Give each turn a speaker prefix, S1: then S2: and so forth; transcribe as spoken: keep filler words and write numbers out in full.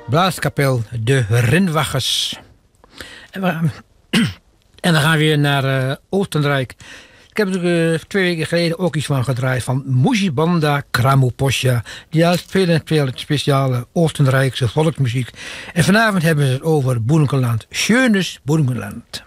S1: Blaaskapel De Rinwaggers. En, we, en dan gaan we weer naar uh, Oostenrijk. Ik heb er uh, twee weken geleden ook iets van gedraaid van Muzibanda Kramoposja. Die spelen veel speciale Oostenrijkse volksmuziek. En vanavond hebben ze het over Burgenland. Schönes Burgenland.